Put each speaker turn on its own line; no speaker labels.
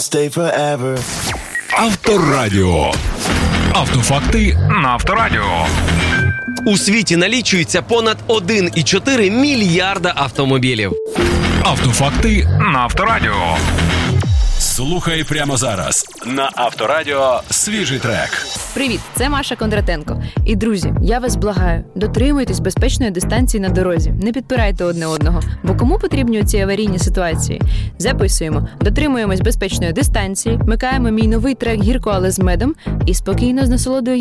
Stay forever.
Авторадіо. Автофакти на Авторадіо.
У світі налічується понад 1,4 мільярда автомобілів.
Автофакти на Авторадіо. Слухай прямо зараз на Авторадіо свіжий трек.
Привіт, це Маша Кондратенко. І, друзі, я вас благаю, дотримуйтесь безпечної дистанції на дорозі, не підпирайте одне одного, бо кому потрібні ці аварійні ситуації? Записуємо, дотримуємось безпечної дистанції, вмикаємо мій новий трек «Гірко, але з медом» і спокійно з насолодою